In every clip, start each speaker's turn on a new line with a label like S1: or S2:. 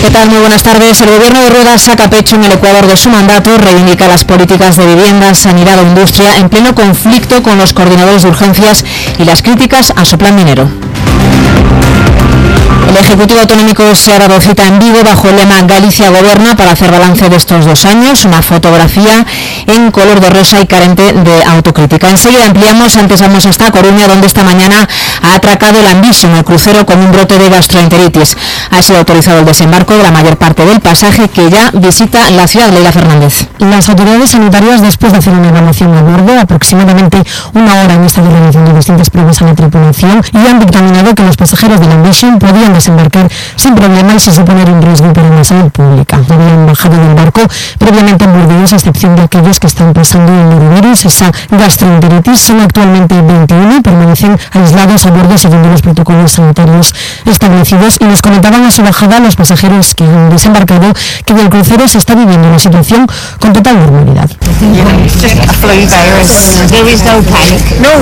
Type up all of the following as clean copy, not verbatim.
S1: ¿Qué tal? Muy buenas tardes. El gobierno de Rueda saca pecho en el Ecuador de su mandato, reivindica las políticas de vivienda, sanidad o industria en pleno conflicto con los coordinadores de urgencias y las críticas a su plan minero. El Ejecutivo Autonómico se ha dado cita en Vigo bajo el lema Galicia Gobierna para hacer balance de estos 2 años, una fotografía en color de rosa y carente de autocrítica. Enseguida ampliamos, antes vamos hasta Coruña, donde esta mañana ha atracado el Ambition, el crucero con un brote de gastroenteritis. Ha sido autorizado el desembarco de la mayor parte del pasaje que ya visita la ciudad. Leila Fernández.
S2: Las autoridades sanitarias, después de hacer una evaluación a bordo, aproximadamente 1 hora en esta realización de distintas pruebas a la tripulación, y han dictaminado que los pasajeros del Ambition podían desembarcar sin problema y sin suponer un riesgo para la salud pública. Habían bajado del barco previamente en Burdeos, a excepción de aquellos que están pasando el norovirus, esa gastroenteritis. Son actualmente 21 y permanecen aislados a bordo siguiendo los protocolos sanitarios establecidos, y nos comentaban a su bajada los pasajeros que han desembarcado que en el crucero se está viviendo una situación con total normalidad.
S3: It's just a flu virus. There is no panic. No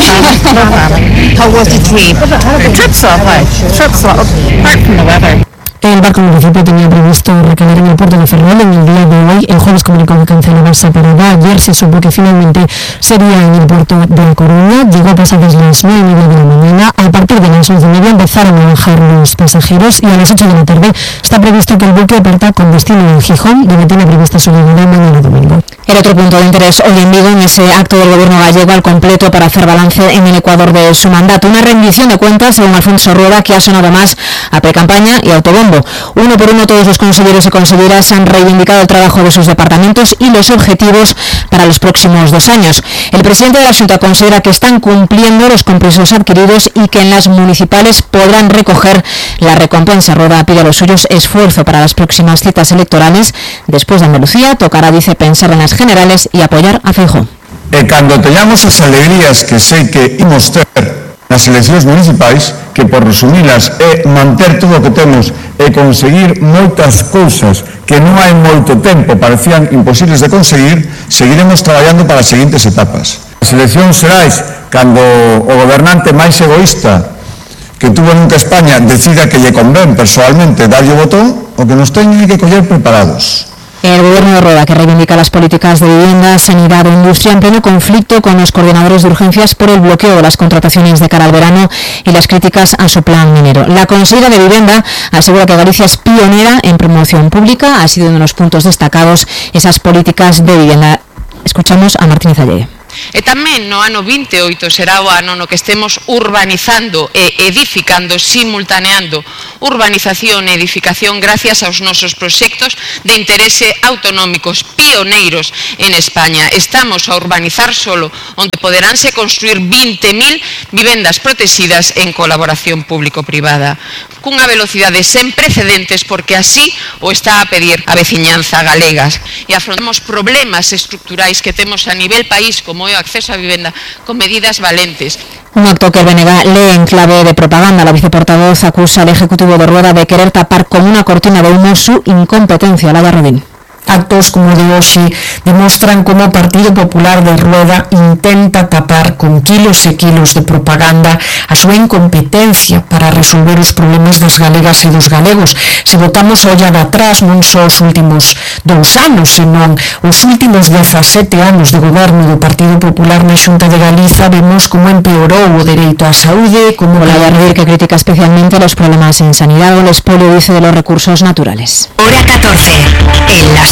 S3: panic. How was the trip? The trip's alright. Trip's apart from the weather.
S2: El barco municipio tenía previsto recalar en el puerto de Ferrol en el día de hoy. El jueves comunicó que cancelaba esa parada. Ayer se supo que finalmente sería en el puerto de La Coruña. Llegó pasadas las 9:30 de la mañana. A partir de las 11:30 empezaron a bajar los pasajeros y a las 8 de la tarde está previsto que el buque parta con destino en Gijón, donde tiene prevista su llegada mañana domingo.
S1: El otro punto de interés hoy en Vigo, en ese acto del gobierno gallego al completo para hacer balance en el Ecuador de su mandato. Una rendición de cuentas, según Alfonso Rueda, que ha sonado más a pre-campaña y autobombo. Uno por uno todos los consejeros y consejeras han reivindicado el trabajo de sus departamentos y los objetivos para los próximos 2 años. El presidente de la Xunta considera que están cumpliendo los compromisos adquiridos y que en las municipales podrán recoger la recompensa. Rueda pide a los suyos esfuerzo para las próximas citas electorales. Después de Andalucía, tocará, dice, pensar en las generales y apoyar a Feijóo.
S4: Cando teñamos as alegrías que sei que imos ter nas eleccións municipais, que por resumilas é manter todo o que temos e conseguir moitas cousas que non hai moito tempo parecían imposibles de conseguir, seguiremos traballando para as seguintes etapas. As eleccións xerais, cando o gobernante máis egoísta que tuvo nunca España decida que lle convén persoalmente darlle o botón, o que nos teñen que coller preparados.
S1: El gobierno de Rueda, que reivindica las políticas de vivienda, sanidad o industria en pleno conflicto con los coordinadores de urgencias por el bloqueo de las contrataciones de cara al verano y las críticas a su plan minero. La consejera de Vivienda asegura que Galicia es pionera en promoción pública, ha sido uno de los puntos destacados esas políticas de vivienda. Escuchamos a Martínez Allede.
S5: E tamén no ano 28 será o ano no que estemos urbanizando e edificando, simultaneando urbanización e edificación gracias aos nosos proxectos de interese autonómicos pioneiros en España. Estamos a urbanizar solo onde poderánse construir 20.000 vivendas protegidas en colaboración público-privada cunha velocidade sen precedentes, porque así o está a pedir a veciñanza galegas, e afrontamos problemas estructurais que temos a nivel país como é o acceso á vivenda con medidas valentes.
S1: Un acto que el BNG lee en clave de propaganda. La viceportavoz acusa al Ejecutivo de Rueda de querer tapar con una cortina de humo su incompetencia. Laura Rodín.
S2: Actos como o de hoxe demostran como o Partido Popular de Rueda intenta tapar con kilos e kilos de propaganda a súa incompetencia para resolver os problemas das galegas e dos galegos. Se botamos a ollar atrás, non só os últimos 2 anos, senón os últimos 17 anos de goberno do Partido Popular na Xunta de Galiza, vemos como empeorou o dereito á saúde, como
S1: Laura Rodín, que critica especialmente los problemas en sanidad o el expolio, dice, de los recursos naturales.
S6: Hora 14, el láser.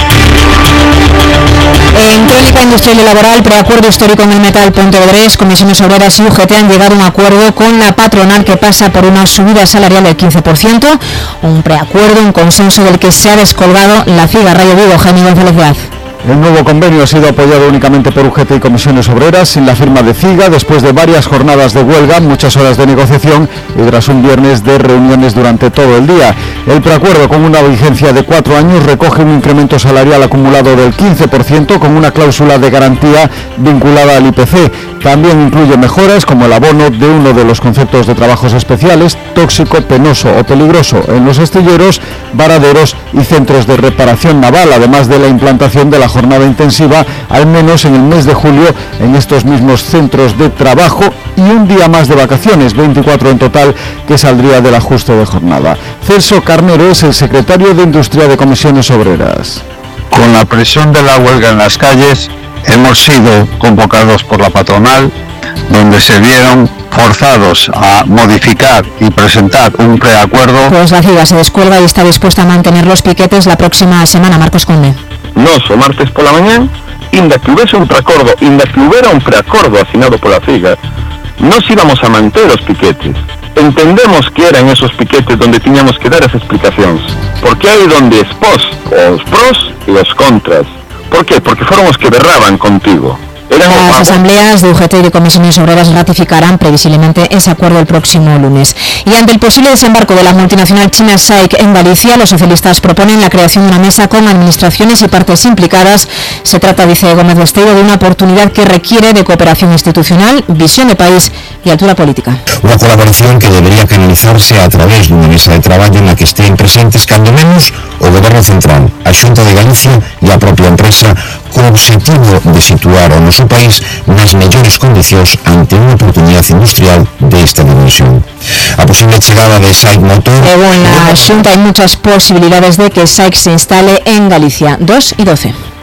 S1: En Crónica Industrial y Laboral, preacuerdo histórico en el metal Pontevedrés, Comisiones Obreras y UGT han llegado a un acuerdo con la patronal que pasa por una subida salarial del 15%, un preacuerdo, un consenso del que se ha descolgado la CIGA. Radio Vigo, Jaime González Gaz.
S7: El nuevo convenio ha sido apoyado únicamente por UGT y Comisiones Obreras, sin la firma de CIGA, después de varias jornadas de huelga, muchas horas de negociación y tras un viernes de reuniones durante todo el día. El preacuerdo, con una vigencia de 4 años, recoge un incremento salarial acumulado del 15%, con una cláusula de garantía vinculada al IPC. También incluye mejoras como el abono de uno de los conceptos de trabajos especiales, tóxico, penoso o peligroso en los astilleros, varaderos y centros de reparación naval, además de la implantación de la jornada intensiva, al menos en el mes de julio, en estos mismos centros de trabajo, y un día más de vacaciones, 24 en total, que saldría del ajuste de jornada. Celso Carnero es el secretario de Industria de Comisiones Obreras.
S8: Con la presión de la huelga en las calles, hemos sido convocados por la patronal, donde se vieron forzados a modificar y presentar un preacuerdo.
S1: Pues la CIGA se descuelga y está dispuesta a mantener los piquetes la próxima semana. Marcos Conde.
S9: Nos, o martes pola mañán, inda que hubiese un preacordo asinado pola CIGA, nos íbamos a manter os piquetes. Entendemos que eran esos piquetes donde tiñamos que dar as explicacións, porque hai donde expós os pros e os contras. Por qué? Porque foron os que berraban contigo.
S1: Las asambleas de UGT y de comisiones obreras ratificarán previsiblemente ese acuerdo el próximo lunes. Y ante el posible desembarco de la multinacional china SAIC en Galicia, los socialistas proponen la creación de una mesa con administraciones y partes implicadas. Se trata, dice Gómez Besteiro, de una oportunidad que requiere de cooperación institucional, visión de país y altura política.
S10: Una colaboración que debería canalizarse a través de una mesa de traballo na que estén presentes cando menos o Goberno Central, a Xunta de Galicia e a propia empresa, con o objetivo de situar o noso país nas mellores condicións ante unha oportunidade industrial desta dimensión. A posible chegada de SAIC Motor...
S1: Según la Xunta, hay muchas posibilidades de que SAIC se instale en Galicia. 2:12.